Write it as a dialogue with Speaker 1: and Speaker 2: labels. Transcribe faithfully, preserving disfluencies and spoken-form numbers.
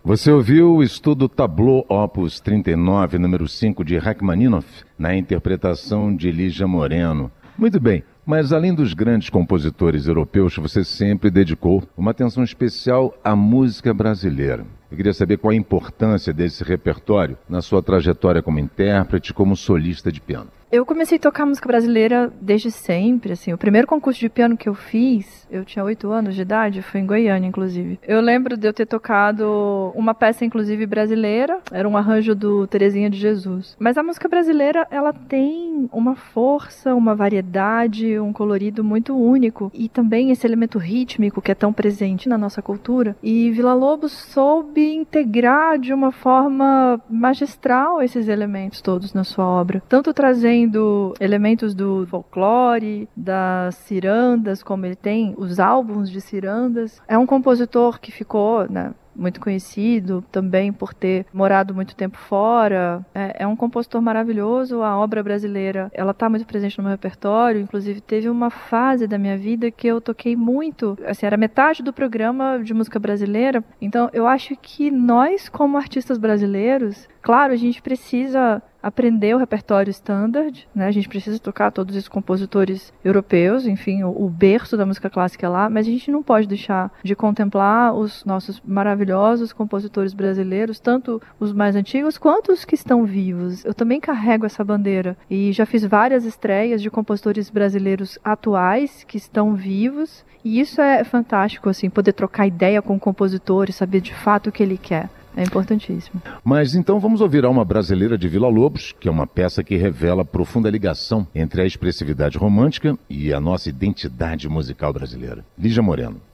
Speaker 1: Você ouviu o estudo Tableau Opus trinta e nove, número cinco, de Rachmaninoff, na interpretação de Lígia Moreno. Muito bem, mas além dos grandes compositores europeus, você sempre dedicou uma atenção especial à música brasileira. Eu queria saber qual a importância desse repertório na sua trajetória como intérprete, como solista de piano.
Speaker 2: Eu comecei a tocar música brasileira desde sempre, assim. O primeiro concurso de piano que eu fiz, eu tinha oito anos de idade, foi em Goiânia, inclusive. Eu lembro de eu ter tocado uma peça, inclusive, brasileira. Era um arranjo do Terezinha de Jesus. Mas a música brasileira, ela tem uma força, uma variedade, um colorido muito único. E também esse elemento rítmico que é tão presente na nossa cultura. E Villa-Lobos soube integrar de uma forma magistral esses elementos todos na sua obra. Tanto trazendo elementos do folclore, das cirandas, como ele tem os álbuns de cirandas. É um compositor que ficou, né, muito conhecido também por ter morado muito tempo fora. É, é um compositor maravilhoso. A obra brasileira, ela está muito presente no meu repertório. Inclusive, teve uma fase da minha vida que eu toquei muito, assim, era metade do programa de música brasileira. Então, eu acho que nós, como artistas brasileiros, claro, a gente precisa aprender o repertório standard, né? A gente precisa tocar todos esses compositores europeus, enfim, o, o berço da música clássica é lá, mas a gente não pode deixar de contemplar os nossos maravilhosos compositores brasileiros, tanto os mais antigos quanto os que estão vivos. Eu também carrego essa bandeira e já fiz várias estreias de compositores brasileiros atuais que estão vivos, e isso é fantástico, assim, poder trocar ideia com o compositor e saber de fato o que ele quer. É importantíssimo.
Speaker 1: Mas então vamos ouvir Alma Brasileira de Villa-Lobos, que é uma peça que revela profunda ligação entre a expressividade romântica e a nossa identidade musical brasileira. Lígia Moreno.